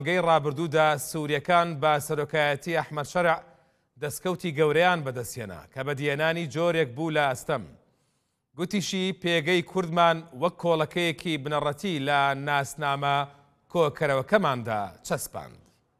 گەی ڕابردوودا سووریەکان بە سەرۆکایەتی ئەحمەد شەرع دەستکەوتی گەورەیان بەدەستهێنا کە بەدیهێنانی جۆرێک بوو لە ئەستەم. گوتیشی پێگەی کوردمان وەک کۆڵەکەیەکی بنەڕەتی لە ناسنامە کۆکەرەوەکەماندا چەسپاند.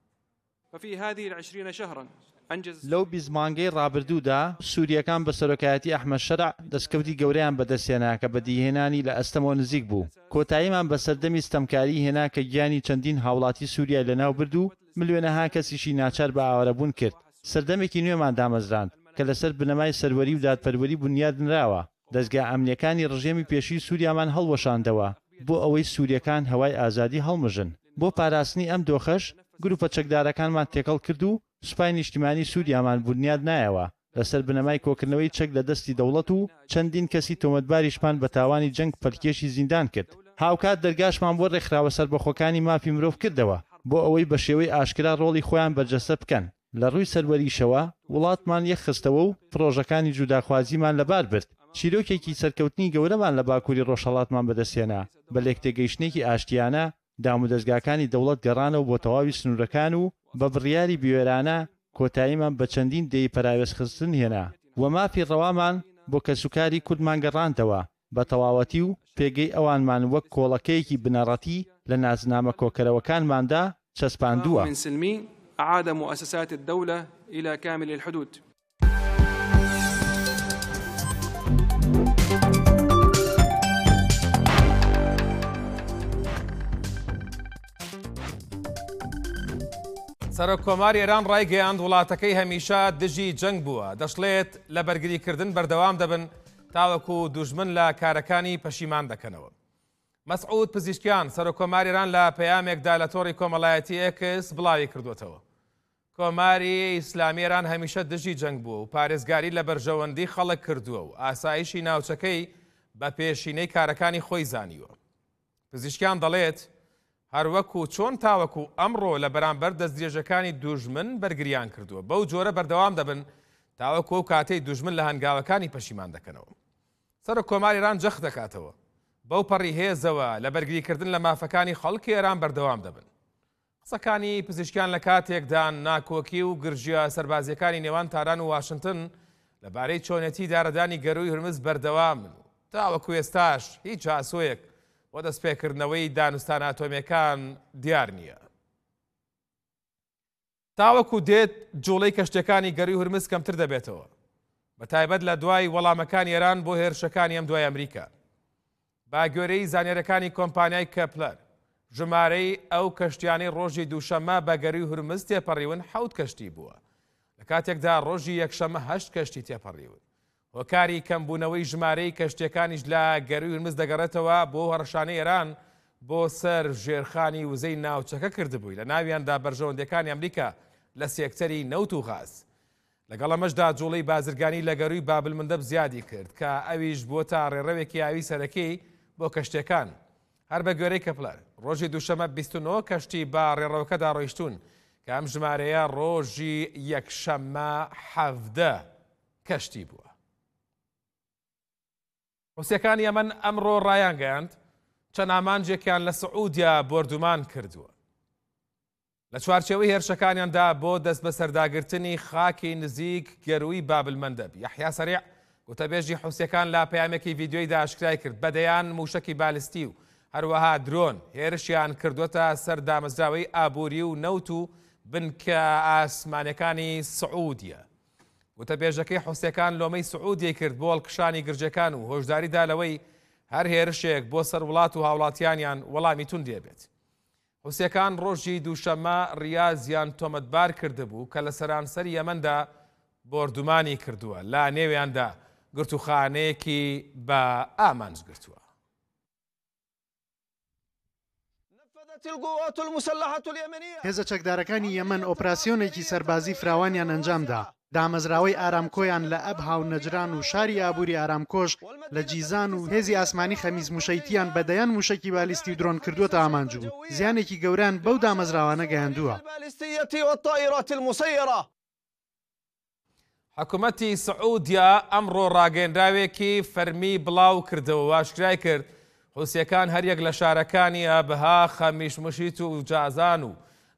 لەو 20 مانگەی ڕابردوودا سووریەکان بە سەرۆکایەتی ئەحمەد شەرع دەستکەوتی گەورەیان بەدەستهێنا کە بەدیهێنانی لە ئەستەمەوە نزیک بوو. کۆتاییمان بە سەردەمی ستەمکاری هێنا کە گیانی چەندین هاوڵاتی سووریا لەناو برد و ملیۆنەها کەسیشی ناچار بە ئاوارەبوون کرد. سەردەمێکی نوێمان دامەزراند کە لەسەر بنەمای سەروەری و دادپەروەری بنیادنراوە. دەستگا ئەمنیەکانی ڕژێمی پێشی سووریامان هەڵوەشاندەوە بۆ ئەوەی سووریەکان هەوای ئازادی هەڵمژن. بۆ پاراستنی ئەم دۆخەش گروپە چەکدارەکانمان تێکەڵ کرد و سوپای نیشتیمانی سووریامان بنیاد نایەوە لەسەر بنەمای کۆکردنەوەی چەک لە دەستی دەوڵەت و چەندین کەسی تۆمەتباریشمان بە تاوانی جەنگ پەرکێشی زیندان کرد. هاوکات دەرگاشمان بۆ ڕێکخراوە سەربەخۆکانی مافی مرۆڤ کردەوە بۆ ئەوەی بە شێوەی ئاشکرا ڕۆڵی خۆیان بەرجەستە بکەن. لە ڕووی سەروەریشەوە وڵاتمان یەک خستەوە و پرۆژەکانی جوداخوازیمان لەبار برد. چیرۆکێکی سەرکەوتنی گەورەمان لە باکووری ڕۆژهەڵاتمان بەدەستهێنا بە لێکتێگەیشتێکی ئاشتیانە دام و دەستگاکانی دەوڵەت گەڕانەوە بۆ تەواوی سنوورەکان و بە بڕیاری بوێرانە کۆتاییمان بە چەندین دەی پەراوێزخستن هێنا و مافی ڕەوامان بۆ کەسوکاری کوردمان گەڕاندەوە بە تەواوەتی و پێگەی ئەوانمان وەک کۆڵەکەیەکی بنەڕەتی لە نازنامە کۆکەرەوەکانماندا چەسپاندووە. من سلمی أعاد مؤسسات الدولة إلى كامل الحدود. سەرۆککۆماری ئێران ڕایگەیاند وڵاتەکەی هەمیشە دژی جەنگ بووە. دەشڵێت لە بەرگریکردن بەردەوام دەبن تاوەکو دوژمن لە کارەکانی پەشیمان دەکەنەوە. مەسعود پزیشکیان سەرۆککۆماری ئێران لە پەیامێکدا لە تۆڕی کۆمەڵایەتی ئێکس بڵاوی کردوێتەوە. کۆماری ئیسلامی ئێران هەمیشە دژی جەنگ بووە و پارێزگاری لە بەرژەوەندی خەڵک کردووە و ئاسایشی ناوچەکەی بە پێشینەی کارەکانی خۆی زانیوە. پزیشکیان دەڵێت هەروەکو چۆن تاوەکو ئەمڕۆ لە بەرامبەر دەستدرێژەکانی دوژمن بەرگریان کردووە بەو جۆرە بەردەوام دەبن تاوەکو و کاتەی دوژمن لە هەنگاوەکانی پەشیمان دەکەنەوە. سەرۆککۆماری ئێران جەخت دەکاتەوە بەو پەڕی هێزەوە لە بەرگریکردن لە مافەکانی خەڵکی ئێران بەردەوام دەبن. قسەکانی پزیشکیان لە کاتێکدا ناکۆکی و گرژیە سەربازیەکانی نێوان تاران و واشنگتن لەبارەی چۆنێتی دارەدانی گەروی هورمز بەردەوامن و تاوەکو ئێستاش هیچ ئاسۆیەک بۆ دەستپێکردنەوەی دانوستان ئاتۆمیەکان دیار نییە. تاوەکو دێت جوڵەی کەشتەکانی گەروی هورمز کەمتر دەبێتەوە بە تایبەت لە دوای وەڵامەکانی ئێران بۆ هێرشەکانی ئەم دوای ئەمریکا. با گوێرەی زانێرەکانی کۆمپانیای کەپلەر ژمارەی ئەو کەشتیانەی ڕۆژی دووشەمە بە گەروی هورمز تێپەڕیون 7 کەشتی بووە. لە کاتێکدا ڕۆژی یەکشەمە 8 کەشتی تێپەڕیون. هۆکاری کەمبوونەوەی ژمارەی کەشتەکانیش لە گەروی هورمز دەگەڕێتەوە بۆ هەڕەشانەی ئێران بۆ سەر ژێرخانی وزەی ناوچەکە کردبووی لە ناویاندا بەرژەوەندەکانی ئەمریکا لە سێکتەری نەوت و غاز. لەگەڵ ئەمەشدا جوڵەی بازرگانی لە گەروی بابل مندەب زیادی کرد کە ئەویش بۆ تا ڕێڕەوێکی ئاوی سەرەکەی بۆ کەشتەکان. هەر بە گوێرەی کەپلەر ڕۆژی دووشەمە 29 کەشتی بە ڕێڕەوەکەدا ڕۆیشتون کە ئەم ژمارەیە ڕۆژی یەکشەمە 17 کەشتی بووە. حوسیەکانی ئەمن ئەمڕۆ ڕایان گەیاند چەند ئامانجێکیان لە سعودیا بردومان کردووە. لە چوارچێوەی هێرشەکانیاندا بۆ دەست بە سەرداگرتنی خاکی نزیک گەروی بابل مندەب. یەحیا سەریع گوتەبێژی حوسیەکان لا پەیامێکی ڤیدیۆیدا ئاشکرای کرد بەدەیان موشکی بالیستی و هەروەها درۆن هێرشیان کردوەتە سەر دامەزراوەی ئابووری و نەوت و بنکە ئاسمانەکانی سعودیە. وتەبێژەکەی حوسیەکان لۆمەی سعودی کرد بۆ هەڵکشانی گرجەکان و هۆشداریدا لەوەی هەر هێرشێک بۆ سەر وڵات و هاوڵاتیانیان وەڵامی تون دێبێت. حوسیەکان ڕۆژی دووشەمە ڕیازیان تۆمەتبار کردبوو کە لە سەرانسەری یەمەندا بردومانی کردووە لە نێویاندا گرتوخانەیەکی بە ئامانج گرتووە. هێزە چەکدارەکانی یەمەن ئۆپراسیۆنێکی سەربازی فراوانیان ئەنجامدا. دامەزراوەی ئارامکۆیان لە ئەبها و نەجران و شاری ئابووری ئارامکۆش لە جیزان و هێزی ئاسمانی خەمیز موشەیتیان بەدەیان موشکی بالیستی و درۆن کردووەتە ئامانجوو. زیانێکی گەوران بەو دامەزراوانە گەیاندووە. حکوومەتی سعودیا ئەمڕۆ ڕاگەیەندراوێکی فەرمی بڵاو کردەوە و ئاشکرای کرد حوسیەکان هەریەک لە شارەکانی ئەبها خەمیش مشیت و جازان و